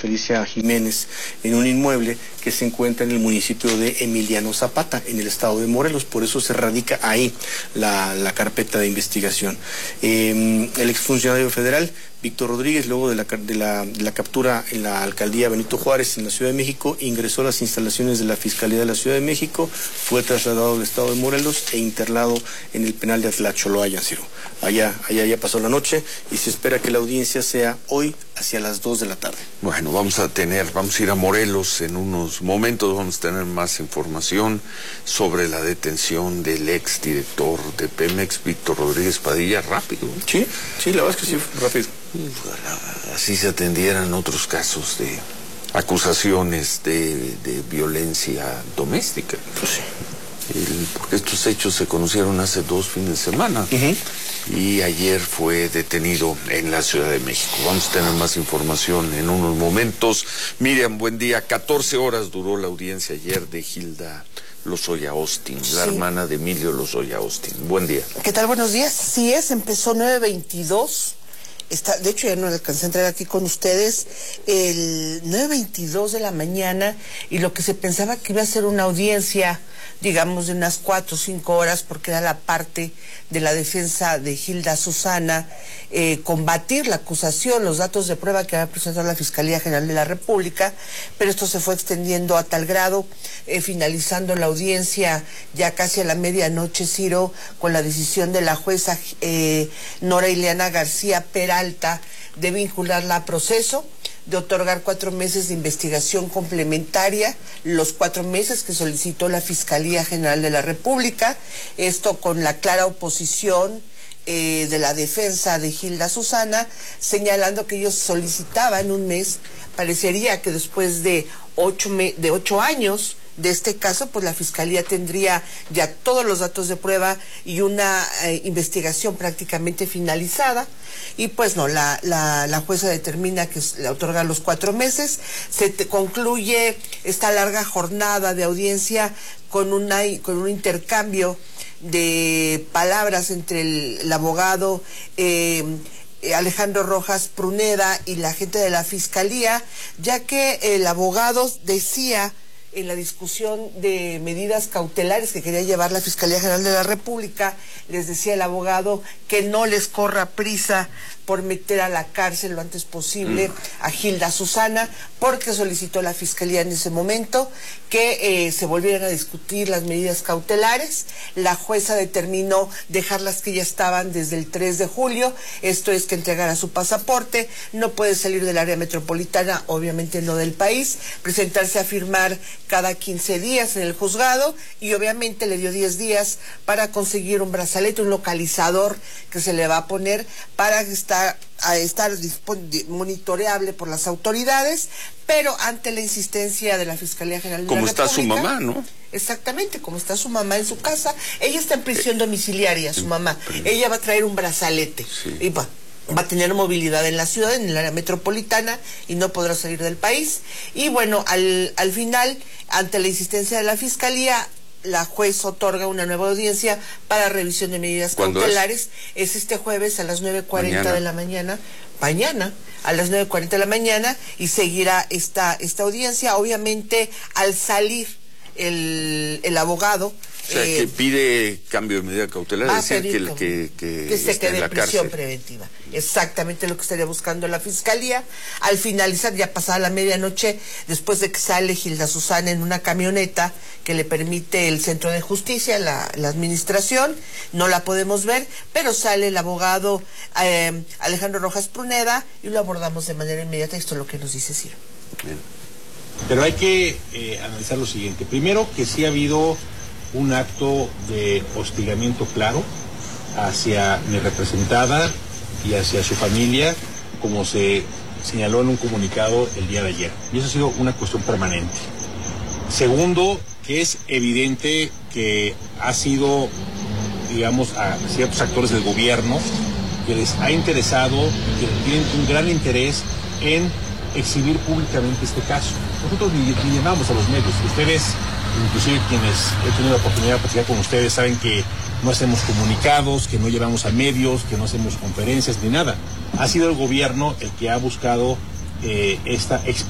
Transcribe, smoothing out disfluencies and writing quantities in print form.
Felicia Jiménez en un inmueble que se encuentra en el municipio de Emiliano Zapata, en el estado de Morelos. Por eso se radica ahí la carpeta de investigación. El exfuncionario federal Víctor Rodríguez, luego de la captura en la alcaldía Benito Juárez, en la Ciudad de México, ingresó a las instalaciones de la Fiscalía de la Ciudad de México, fue trasladado al estado de Morelos e internado en el penal de Atlacholoaya, Ciro. Allá ya pasó la noche y se espera que la audiencia sea hoy hacia las 2 de la tarde. Bueno, vamos a ir a Morelos en unos momentos, vamos a tener más información sobre la detención del exdirector de Pemex, Víctor Rodríguez Padilla, rápido. Sí, la verdad es que sí, rápido. Así se atendieran otros casos de acusaciones de violencia doméstica. Pues sí. Porque estos hechos se conocieron hace 2 fines de semana. Y ayer fue detenido en la Ciudad de México. Vamos a tener más información en unos momentos. Miriam, buen día. 14 horas duró la audiencia ayer de Hilda Lozoya Austin, la hermana de Emilio Lozoya Austin. Buen día. ¿Qué tal? Buenos días. Sí empezó 9:22. De hecho, ya no alcancé a entrar aquí con ustedes, el 9:22 de la mañana, y lo que se pensaba que iba a ser una audiencia, digamos, de unas 4 o 5 horas, porque era la parte de la defensa de Hilda Susana, combatir la acusación, los datos de prueba que había presentado la Fiscalía General de la República, pero esto se fue extendiendo a tal grado, finalizando la audiencia ya casi a la medianoche, Ciro, con la decisión de la jueza Nora Ileana García Peralta de vincularla a proceso, de otorgar 4 meses de investigación complementaria, los 4 meses que solicitó la Fiscalía General de la República, esto con la clara oposición de la defensa de Hilda Susana, señalando que ellos solicitaban un mes. Parecería que después de 8 años de este caso, pues la Fiscalía tendría ya todos los datos de prueba y una investigación prácticamente finalizada, y pues no, la jueza determina que le otorga los 4 meses, concluye esta larga jornada de audiencia con un intercambio de palabras entre el abogado Alejandro Rojas Pruneda y la gente de la Fiscalía, ya que el abogado decía en la discusión de medidas cautelares que quería llevar la Fiscalía General de la República, les decía el abogado que no les corra prisa por meter a la cárcel lo antes posible a Hilda Susana, porque solicitó la Fiscalía en ese momento que se volvieran a discutir las medidas cautelares. La jueza determinó dejarlas que ya estaban desde el 3 de julio, esto es que entregara su pasaporte, no puede salir del área metropolitana, obviamente no del país, presentarse a firmar cada 15 días en el juzgado, y obviamente le dio 10 días para conseguir un brazalete, un localizador que se le va a poner para estar monitoreable por las autoridades, pero ante la insistencia de la Fiscalía General de la República. Como está su mamá, ¿no? Exactamente, como está su mamá en su casa. Ella está en prisión domiciliaria, su mamá. Ella va a traer un brazalete y va a tener movilidad en la ciudad, en el área metropolitana, y no podrá salir del país. Y bueno, al final, ante la insistencia de la Fiscalía, la juez otorga una nueva audiencia para revisión de medidas cautelares. Es este jueves a las 9:40 de la mañana. Mañana a las 9:40 de la mañana, y seguirá esta audiencia. Obviamente, al salir el abogado, o sea, que pide cambio de medida cautelar, es decir, que se quede en prisión preventiva. Exactamente lo que estaría buscando la Fiscalía. Al finalizar, ya pasada la medianoche, después de que sale Hilda Susana en una camioneta que le permite el Centro de Justicia, la administración, no la podemos ver, pero sale el abogado Alejandro Rojas Pruneda, y lo abordamos de manera inmediata. Esto es lo que nos dice Ciro. Bien. Pero hay que analizar lo siguiente. Primero, que sí ha habido un acto de hostigamiento claro hacia mi representada y hacia su familia, como se señaló en un comunicado el día de ayer. Y eso ha sido una cuestión permanente. Segundo, que es evidente que ha sido, digamos, a ciertos actores del gobierno que les ha interesado, que tienen un gran interés en exhibir públicamente este caso. Nosotros ni llamamos a los medios. Ustedes, inclusive quienes he tenido la oportunidad de platicar con ustedes, saben que no hacemos comunicados, que no llevamos a medios, que no hacemos conferencias ni nada. Ha sido el gobierno el que ha buscado esta exposición.